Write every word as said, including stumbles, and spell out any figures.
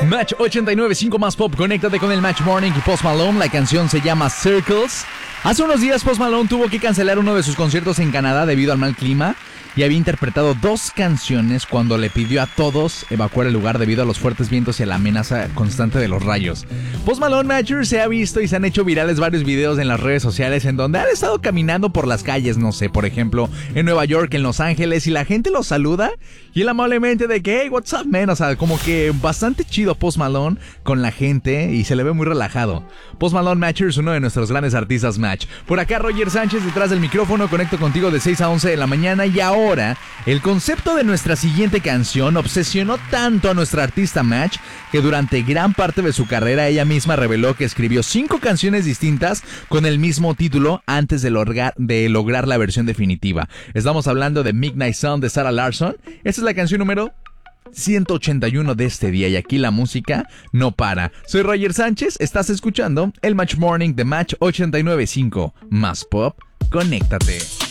Match ochenta y nueve punto cinco más pop, conéctate con el Match Morning y Post Malone. La canción se llama Circles. Hace unos días Post Malone tuvo que cancelar uno de sus conciertos en Canadá debido al mal clima y había interpretado dos canciones cuando le pidió a todos evacuar el lugar debido a los fuertes vientos y a la amenaza constante de los rayos. Post Malone Matcher se ha visto y se han hecho virales varios videos en las redes sociales en donde han estado caminando por las calles, no sé, por ejemplo, en Nueva York, en Los Ángeles, y la gente lo saluda y él amablemente de que, hey, what's up, man? O sea, como que bastante chido Post Malone con la gente y se le ve muy relajado. Post Malone Matcher es uno de nuestros grandes artistas Match. Por acá Roger Sánchez detrás del micrófono, conecto contigo de seis a once de la mañana y ahora Ahora, el concepto de nuestra siguiente canción obsesionó tanto a nuestra artista Match que durante gran parte de su carrera ella misma reveló que escribió cinco canciones distintas con el mismo título antes de lograr, de lograr la versión definitiva. Estamos hablando de Midnight Sun de Sarah Larsson. Esta es la canción número ciento ochenta y uno de este día y aquí la música no para. Soy Roger Sánchez, estás escuchando el Match Morning de Match ochenta y nueve punto cinco. Más pop, conéctate.